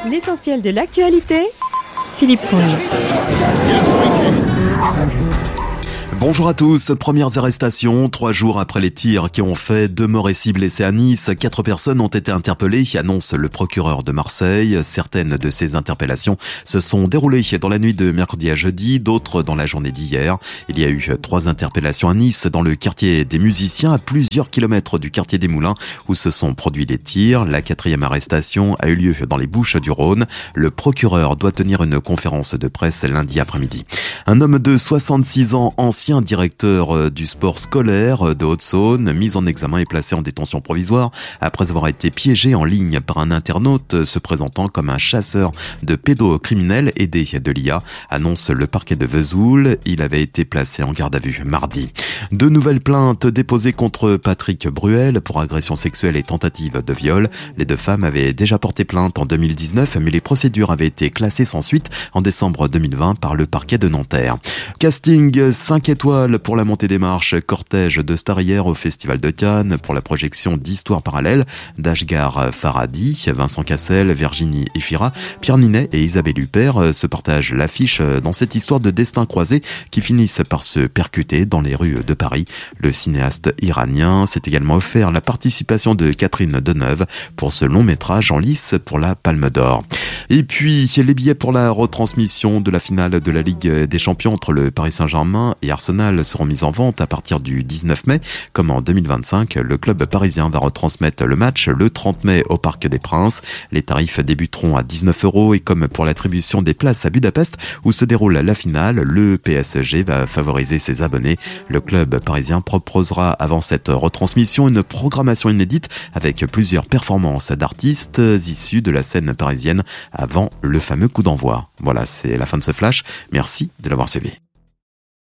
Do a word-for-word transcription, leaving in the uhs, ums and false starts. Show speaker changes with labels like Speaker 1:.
Speaker 1: L'essentiel de l'actualité, Philippe Fournier.
Speaker 2: Bonjour à tous, premières arrestations, trois jours après les tirs qui ont fait deux morts et six blessés à Nice, quatre personnes ont été interpellées, annonce le procureur de Marseille. Certaines de ces interpellations se sont déroulées dans la nuit de mercredi à jeudi, d'autres dans la journée d'hier. Il y a eu trois interpellations à Nice, dans le quartier des Musiciens, à plusieurs kilomètres du quartier des Moulins, où se sont produits les tirs. La quatrième arrestation a eu lieu dans les Bouches-du-Rhône. Le procureur doit tenir une conférence de presse lundi après-midi. Un homme de soixante-six ans, ancien directeur du sport scolaire de Haute-Saône, mis en examen et placé en détention provisoire après avoir été piégé en ligne par un internaute se présentant comme un chasseur de pédocriminels aidé de l'I A, annonce le parquet de Vesoul. Il avait été placé en garde à vue mardi. Deux nouvelles plaintes déposées contre Patrick Bruel pour agression sexuelle et tentative de viol. Les deux femmes avaient déjà porté plainte en deux mille dix-neuf, mais les procédures avaient été classées sans suite en décembre deux mille vingt par le parquet de Nanterre. Casting cinq étoiles pour la montée des marches, cortège de stars hier au Festival de Cannes pour la projection d'Histoires parallèles d'Ashghar Farhadi, Vincent Cassel, Virginie Efira, Pierre Ninet et Isabelle Huppert se partagent l'affiche dans cette histoire de destin croisé qui finissent par se percuter dans les rues de Paris. Le cinéaste iranien s'est également offert la participation de Catherine Deneuve pour ce long métrage en lice pour la Palme d'Or. Et puis, les billets pour la retransmission de la finale de la Ligue des Champions entre le Paris Saint-Germain et Arsenal seront mis en vente à partir du dix-neuf mai. Comme en deux mille vingt-cinq, le club parisien va retransmettre le match le trente mai au Parc des Princes. Les tarifs débuteront à dix-neuf euros et comme pour l'attribution des places à Budapest où se déroule la finale, le P S G va favoriser ses abonnés. Le club parisien proposera avant cette retransmission une programmation inédite avec plusieurs performances d'artistes issus de la scène parisienne avant le fameux coup d'envoi. Voilà, c'est la fin de ce flash. Merci de l'avoir suivi.